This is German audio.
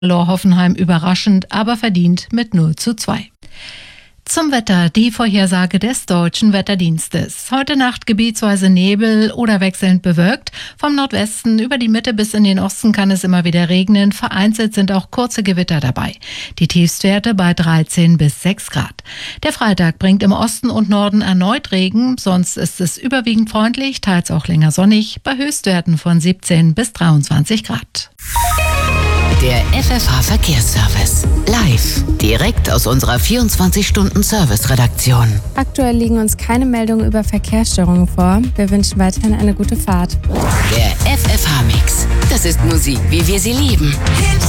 verlor Hoffenheim überraschend, aber verdient mit 0:2. Zum Wetter, die Vorhersage des Deutschen Wetterdienstes. Heute Nacht gebietsweise Nebel oder wechselnd bewölkt. Vom Nordwesten über die Mitte bis in den Osten kann es immer wieder regnen. Vereinzelt sind auch kurze Gewitter dabei. Die Tiefstwerte bei 13 bis 6 Grad. Der Freitag bringt im Osten und Norden erneut Regen. Sonst ist es überwiegend freundlich, teils auch länger sonnig, bei Höchstwerten von 17 bis 23 Grad. Der FFH Verkehrsservice. Live. Direkt aus unserer 24-Stunden-Service-Redaktion. Aktuell liegen uns keine Meldungen über Verkehrsstörungen vor. Wir wünschen weiterhin eine gute Fahrt. Der FFH-Mix. Das ist Musik, wie wir sie lieben.